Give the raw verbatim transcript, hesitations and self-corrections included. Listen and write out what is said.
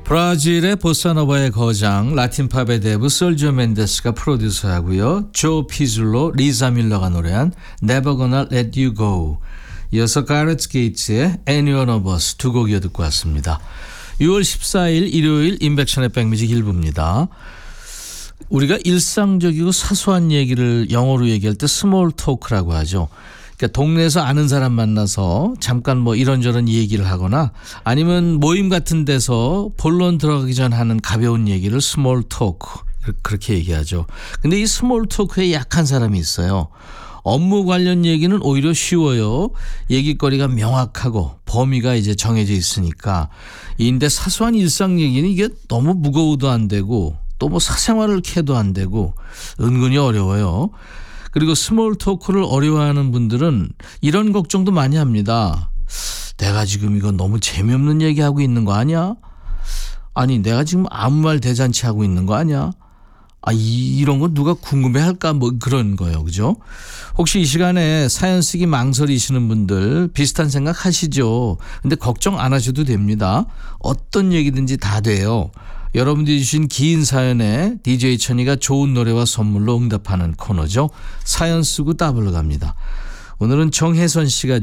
브라질의 보사노바의 거장 라틴팝의 대부 설지오 멘데스가 프로듀서하고요. 조 피줄로 리사 밀러가 노래한 Never Gonna Let You Go, 이어서 가렛 게이츠의 Any One of Us 두 곡 이어 듣고 왔습니다. 유월 십사일 일요일 인백션의 백뮤직 일부입니다. 우리가 일상적이고 사소한 얘기를 영어로 얘기할 때 스몰 토크라고 하죠. 그러니까 동네에서 아는 사람 만나서 잠깐 뭐 이런저런 얘기를 하거나 아니면 모임 같은 데서 본론 들어가기 전 하는 가벼운 얘기를 스몰 토크, 그렇게 얘기하죠. 근데 이 스몰 토크에 약한 사람이 있어요. 업무 관련 얘기는 오히려 쉬워요. 얘기거리가 명확하고 범위가 이제 정해져 있으니까. 인데 사소한 일상 얘기는 이게 너무 무거워도 안 되고 또 뭐 사생활을 캐도 안 되고 은근히 어려워요. 그리고 스몰 토크를 어려워하는 분들은 이런 걱정도 많이 합니다. 내가 지금 이거 너무 재미없는 얘기하고 있는 거 아니야? 아니 내가 지금 아무 말 대잔치 하고 있는 거 아니야? 아, 이런 거 누가 궁금해할까 뭐 그런 거예요. 그죠? 혹시 이 시간에 사연 쓰기 망설이시는 분들 비슷한 생각 하시죠? 근데 걱정 안 하셔도 됩니다. 어떤 얘기든지 다 돼요. 여러분들이 주신 긴 사연에 디제이 천이가 좋은 노래와 선물로 응답하는 코너죠. 사연 쓰고 따블로 갑니다. 오늘은 정혜선 씨가